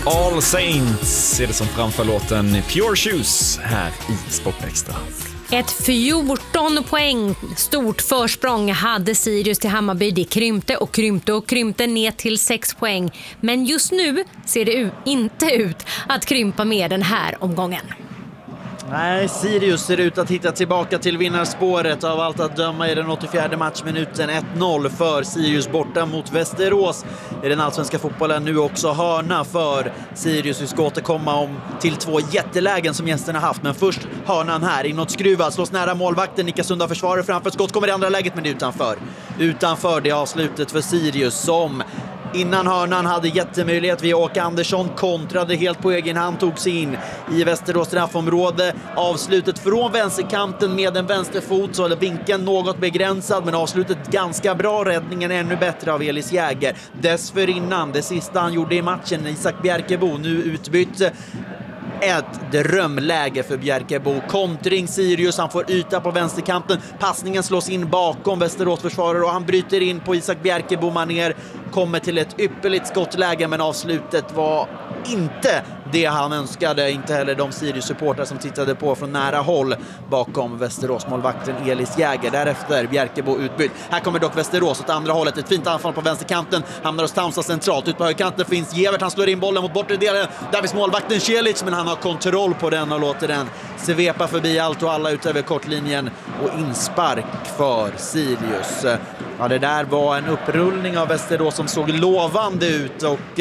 All Saints är det som framför låten Pure Shoes här i Sportextra. Ett 14 poäng stort försprång hade Sirius till Hammarby. Det krympte ner till 6 poäng. Men just nu ser det inte ut att krympa med den här omgången. Nej, Sirius ser ut att hitta tillbaka till vinnarspåret av allt att döma i den 84:e matchminuten. 1-0 för Sirius borta mot Västerås i den allsvenska fotbollen. Nu också hörna för Sirius. Vi ska återkomma till 2 jättelägen som gästerna haft. Men först hörnan här, inåt skruvad, slås nära målvakten. Nickas undan försvarare framför skott, kommer i andra läget men det är utanför. Utanför det avslutet för Sirius som innan hörnan hade jättemöjlighet via Åke Andersson, kontrade helt på egen hand, tog sig in i Västerås straffområde. Avslutet från vänsterkanten med en vänsterfot, så är vinkeln något begränsad, men avslutet ganska bra. Räddningen ännu bättre av Elis Jäger. Dessförinnan, det sista han gjorde i matchen, Isak Bjerkebo, nu utbytt. Ett drömläge för Bjerkebo. Kontring Sirius, han får yta på vänsterkanten. Passningen slås in bakom Västerås försvarare och han bryter in på Isak Bjerkebo manér. Kommer till ett ypperligt skottläge, men avslutet var inte det han önskade. Inte heller de Sirius-supportrar som tittade på från nära håll bakom Västerås-målvakten Elis Jäger. Därefter Bjerkebo utbytt. Här kommer dock Västerås åt andra hållet. Ett fint anfall på vänsterkanten. Hamnar hos Townsend centralt. Ut på högerkanten finns Gevert. Han slår in bollen mot bortre delen. Där finns målvakten Celic, men han har kontroll på den och låter den svepa förbi allt och alla ut över kortlinjen. Och inspark för Sirius. Ja, det där var en upprullning av Västerås som såg lovande ut och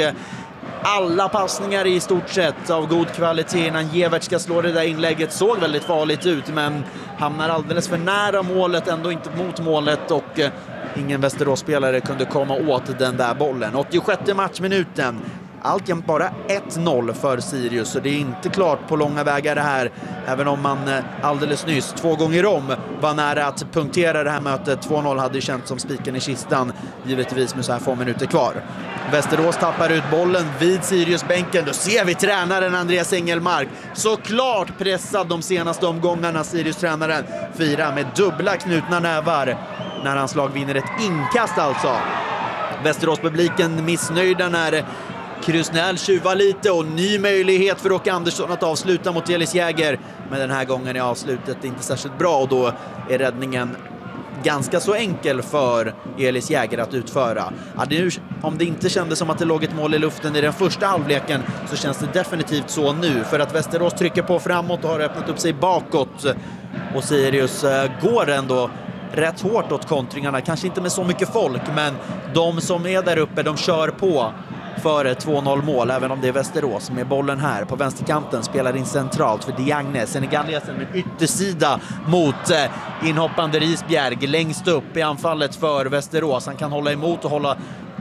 alla passningar i stort sett av god kvalitet innan Gevert ska slå det där inlägget. Såg väldigt farligt ut, men hamnar alldeles för nära målet, ändå inte mot målet, och ingen Västerås-spelare kunde komma åt den där bollen. 86:e matchminuten. Alltjämt bara 1-0 för Sirius, så det är inte klart på långa vägar det här, även om man alldeles nyss 2 gånger om var nära att punktera det här mötet. 2-0 hade ju känts som spiken i kistan, givetvis med så här få minuter kvar. Västerås tappar ut bollen vid Sirius-bänken. Då ser vi tränaren Andreas Engelmark, såklart pressad de senaste omgångarna. Sirius-tränaren firar med dubbla knutna nävar när hans lag vinner ett inkast alltså. Västerås-publiken missnöjda när Krusnell tjuvar lite, och ny möjlighet för Åke Andersson att avsluta mot Elis Jäger. Men den här gången är avslutet inte särskilt bra, och då är räddningen ganska så enkel för Elis Jäger att utföra. Ja, om det inte kändes som att det låg ett mål i luften i den första halvleken, så känns det definitivt så nu. För att Västerås trycker på framåt och har öppnat upp sig bakåt. Och Sirius går ändå rätt hårt åt kontringarna. Kanske inte med så mycket folk, men de som är där uppe, de kör på för ett 2-0 mål, även om det är Västerås med bollen här på vänsterkanten, spelar in centralt för Diagne, senegalesen med yttersida mot inhoppande Risbjerg längst upp i anfallet för Västerås. Han kan hålla emot och hålla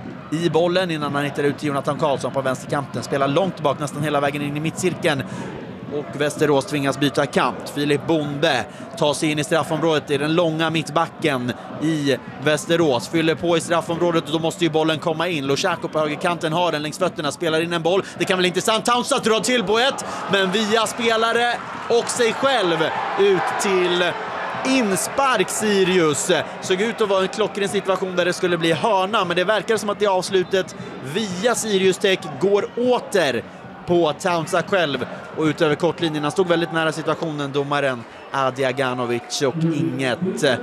i bollen innan han hittar ut till Jonathan Karlsson på vänsterkanten, spelar långt bak nästan hela vägen in i mittcirkeln. Och Västerås tvingas byta kant. Filip Bonde tar sig in i straffområdet i den långa mittbacken i Västerås. Fyller på i straffområdet och då måste ju bollen komma in. Lushako på högerkanten har den längs fötterna, spelar in en boll. Det kan väl intressant. Townsend drar till på ett, men via spelare och sig själv ut till inspark. Sirius såg ut att vara en klockren situation där det skulle bli hörna, men det verkar som att det avslutet via Sirius Tech går åter på Townsend själv och ut över kortlinjen. Han stod väldigt nära situationen, domaren Adi Aganovic, och inget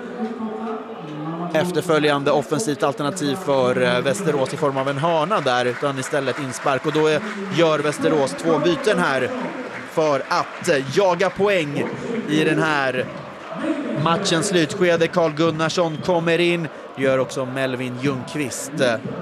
efterföljande offensivt alternativ för Västerås i form av en hörna där, utan istället inspark. Och då gör Västerås 2 byten här för att jaga poäng i den här matchens slutskede. Carl Gunnarsson kommer in, gör också Melvin Ljungqvist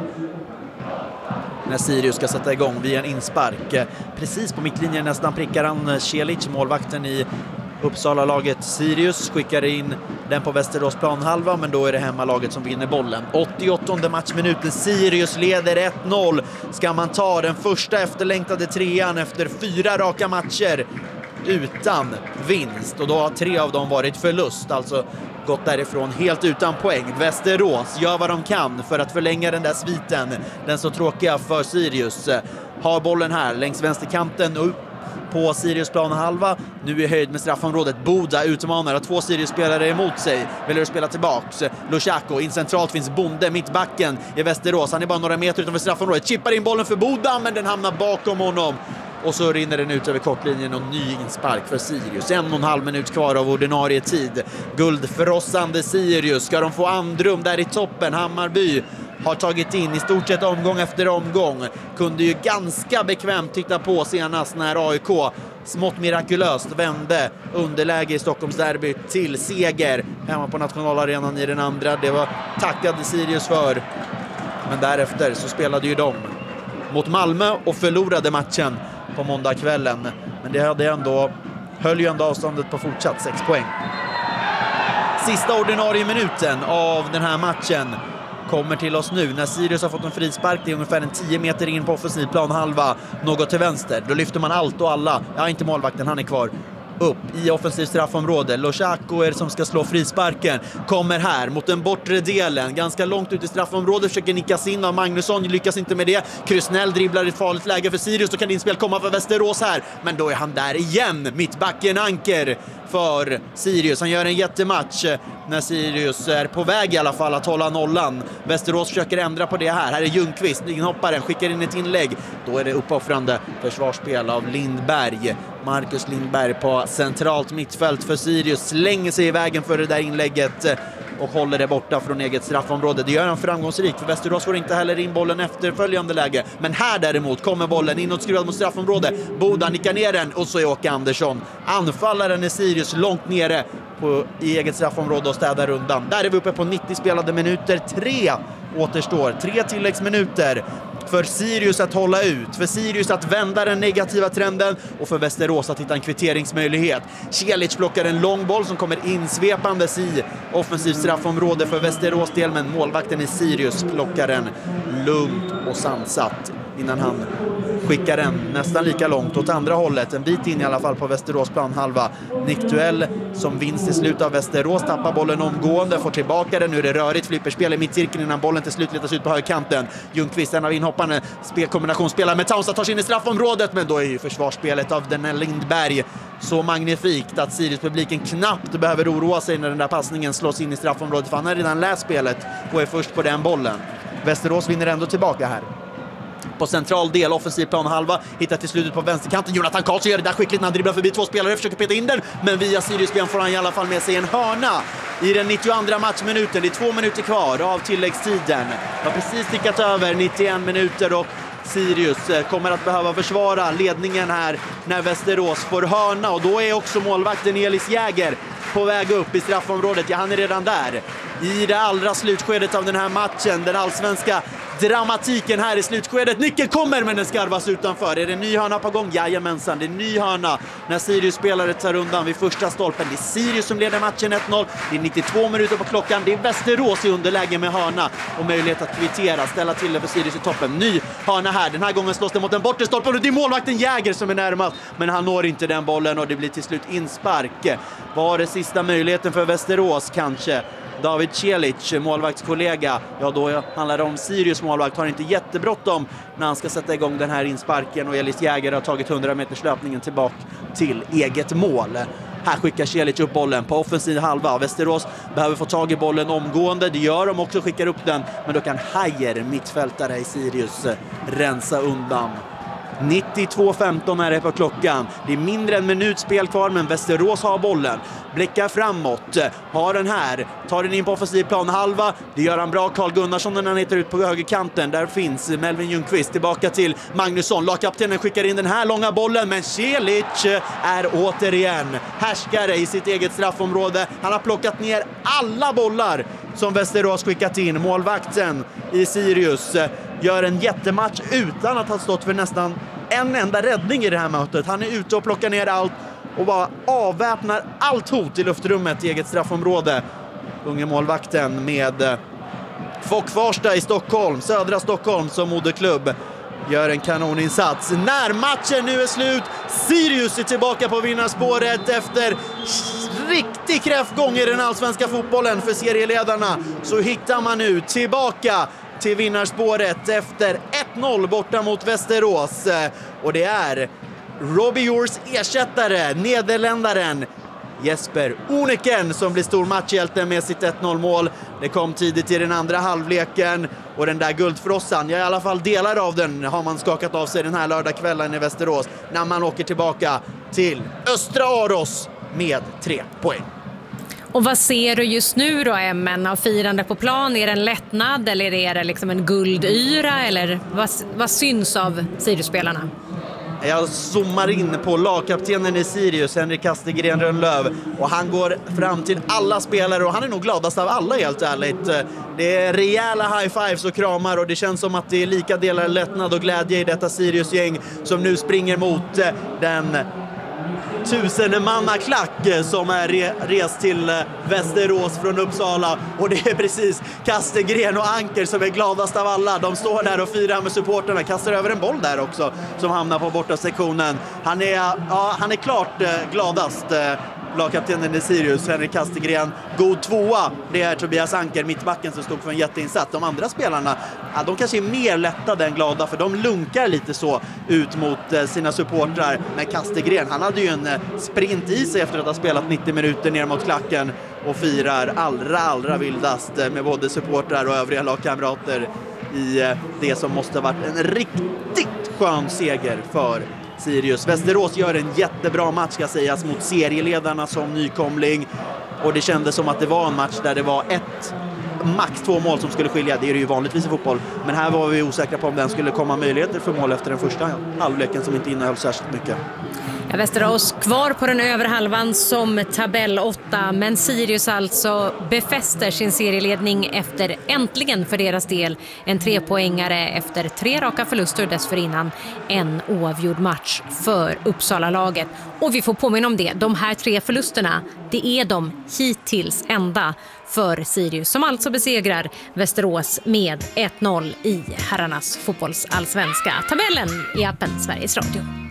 när Sirius ska sätta igång via en inspark. Precis på mittlinjen nästan prickar han Celic, målvakten i Uppsala-laget. Sirius skickar in den på Västerås planhalva, men då är det hemmalaget som vinner bollen. 88:e matchminuten, Sirius leder 1-0. Ska man ta den första efterlängtade 3:an efter 4 raka matcher utan vinst, och då har 3 av dem varit förlust, alltså gått därifrån helt utan poäng. Västerås gör vad de kan för att förlänga den där sviten, den så tråkiga för Sirius. Har bollen här längs vänsterkanten och på Sirius planhalva. Nu i höjd med straffområdet. Boda utmanar och 2 Sirius-spelare emot sig. Väljer att spela tillbaks. Lushako, in centralt finns Bonde, mittbacken i Västerås. Han är bara några meter utanför straffområdet. Chippar in bollen för Boda, men den hamnar bakom honom. Och så rinner den ut över kortlinjen och ny inspark för Sirius. 1,5 minut kvar av ordinarie tid. Guldförrossande Sirius. Ska de få andrum där i toppen? Hammarby har tagit in i stort sett omgång efter omgång. Kunde ju ganska bekvämt titta på senast när AIK smått mirakulöst vände underläge i Stockholms derby till seger hemma på nationalarenan i den andra. Det var tackade Sirius för. Men därefter så spelade ju de mot Malmö och förlorade matchen på måndagskvällen. Men det höll ju ändå avståndet på fortsatt 6 poäng. Sista ordinarie minuten av den här matchen kommer till oss nu när Sirius har fått en frispark. Det är ungefär en 10 meter in på offensiv planhalva, något till vänster. Då lyfter man allt och alla. Ja, inte målvakten, han är kvar. Upp i offensiv straffområde. Lushako är som ska slå frisparken. Kommer här mot den bortre delen. Ganska långt ut i straffområdet. Försöker nickas in av Magnusson. Lyckas inte med det. Krusnell dribblar i ett farligt läge för Sirius. Då kan inspel komma för Västerås här. Men då är han där igen. Mittbacken Anker för Sirius. Han gör en jättematch när Sirius är på väg i alla fall att hålla nollan. Västerås försöker ändra på det här. Här är Ljungqvist, inhopparen, skickar in ett inlägg. Då är det uppoffrande försvarsspel av Lindberg. Marcus Lindberg på centralt mittfält för Sirius slänger sig i vägen för det där inlägget och håller det borta från eget straffområde. Det gör han framgångsrikt, för Västerås får inte heller in bollen efterföljande läge. Men här däremot kommer bollen inåt skruvad mot straffområde. Boda nickar ner den och så är Åke Andersson. Anfallaren är Sirius långt nere i eget straffområde och städar undan. Där är vi uppe på 90 spelade minuter. 3 återstår. 3 tilläggsminuter för Sirius att hålla ut, för Sirius att vända den negativa trenden och för Västerås att hitta en kvitteringsmöjlighet. Celic plockar en lång boll som kommer insvepandes i offensivt straffområde för Västerås del, men målvakten i Sirius plockar den lugnt och sansat innan han skickar den nästan lika långt åt andra hållet, en bit in i alla fall på Västerås planhalva. Nickduell som vinst i slutet av Västerås, tappar bollen omgående, får tillbaka den. Nu är det rörigt flipperspel i mittcirkeln innan bollen till slut letas ut på högerkanten. Ljungqvist, en av inhopparna, kombinationsspelare med Townsend, tar sig in i straffområdet, men då är ju försvarsspelet av den Lindberg så magnifikt att Sirius-publiken knappt behöver oroa sig när den där passningen slås in i straffområdet, för han har redan läst spelet och är först på den bollen. Västerås vinner ändå tillbaka här. På central del, offensiv planhalva, hittar till slutet på vänsterkanten. Jonathan Karlsson gör det där skickligt när han dribblar förbi 2 spelare, försöker peta in den, men via Sirius-ben får han i alla fall med sig en hörna i den 92 matchminuten. Det är 2 minuter kvar av tilläggstiden. Har precis tickat över 91 minuter och Sirius kommer att behöva försvara ledningen här när Västerås får hörna, och då är också målvakten Elis Jäger på väg upp i straffområdet. Ja, han är redan där i det allra slutskedet av den här matchen. Den allsvenska dramatiken här i slutskedet. Nyckeln kommer, men den skarvas utanför. Är det en ny hörna på gång? Jajamensan, det är en ny hörna när Sirius-spelare tar undan vid första stolpen. Det är Sirius som leder matchen 1-0. Det är 92 minuter på klockan. Det är Västerås i underläge med hörna och möjlighet att kvittera, ställa till det för Sirius i toppen. Ny hörna här. Den här gången slås det mot den bortre stolpen och det är målvakten Jäger som är närmast, men han når inte den bollen och det blir till slut inspark. Var det sista möjligheten för Västerås kanske? David Celic, målvaktskollega, ja då handlar det om Sirius målvakt, har inte jättebråttom när han ska sätta igång den här insparken, och Elis Jäger har tagit 100 meters löpningen tillbaka till eget mål. Här skickar Celic upp bollen på offensiv halva. Västerås behöver få tag i bollen omgående, det gör de också, skickar upp den, men då kan Hajer, mittfältare i Sirius, rensa undan. 92:15 är det på klockan. Det är mindre än minut spel kvar, men Västerås har bollen. Blickar framåt. Har den här. Tar den in på offensiv planhalva. Det gör han bra, Carl Gunnarsson, när han hittar ut på högerkanten. Där finns Melvin Ljungqvist tillbaka till Magnusson. Lagkaptenen skickar in den här långa bollen, men Celic är återigen härskare i sitt eget straffområde. Han har plockat ner alla bollar som Västerås skickat in. Målvakten i Sirius gör en jättematch utan att ha stått för nästan en enda räddning i det här mötet. Han är ute och plockar ner allt och bara avväpnar allt hot i luftrummet i eget straffområde. Unge målvakten med Fock Farsta i Stockholm, södra Stockholm som moderklubb, gör en kanoninsats. När matchen nu är slut, Sirius är tillbaka på vinnarspåret efter riktig kräftgång i den allsvenska fotbollen för serieledarna. Så hittar man nu tillbaka till vinnarspåret efter 1-0 borta mot Västerås. Och det är Robbie Yours ersättare, nederländaren Jesper Oniken, som blir stor matchhjälte med sitt 1-0-mål. Det kom tidigt i den andra halvleken och den där guldfrossan, i alla fall delar av den, har man skakat av sig den här lördagskvällen i Västerås när man åker tillbaka till Östra Aros med 3 poäng. Och vad ser du just nu då, Emmen, av firande på plan? Är det en lättnad eller är det liksom en guldyra? Eller vad syns av Sirius-spelarna? Jag zoomar in på lagkaptenen i Sirius, Henrik Kastegren Rönnlöv, och han går fram till alla spelare och han är nog gladast av alla, helt ärligt. Det är rejäla high-fives och kramar och det känns som att det är lika delar lättnad och glädje i detta Sirius-gäng som nu springer mot den 1000-mannaklack som är rest till Västerås från Uppsala, och det är precis Kastegren och Anker som är gladast av alla. De står där och firar med supporterna, kastar över en boll där också som hamnar på borta sektionen. Han är klart gladast, lagkaptenen i Sirius, Henrik Kastegren. God tvåa, det är Tobias Anker, mittbacken, som stod för en jätteinsats. De andra spelarna, de kanske är mer lättade än glada, för de lunkar lite så ut mot sina supportrar. Men Kastegren, han hade ju en sprint i sig efter att ha spelat 90 minuter ner mot klacken och firar allra vildast med både supportrar och övriga lagkamrater i det som måste ha varit en riktigt skön seger för Sirius. Västerås gör en jättebra match, ska sägas, mot serieledarna som nykomling, och det kändes som att det var en match där det var max 2 mål som skulle skilja. Det är det ju vanligtvis i fotboll, men här var vi osäkra på om den skulle komma möjligheter för mål efter den första halvleken som inte innehöll särskilt mycket. Ja, Västerås kvar på den övre halvan som tabell 8, men Sirius alltså befäster sin serieledning efter, äntligen för deras del, en 3-poängare efter 3 raka förluster dessförinnan, en oavgjord match för Uppsala-laget. Och vi får påminna om det, de här 3 förlusterna, det är de hittills enda för Sirius, som alltså besegrar Västerås med 1-0 i herrarnas fotbollsallsvenska. Tabellen i appen Sveriges Radio.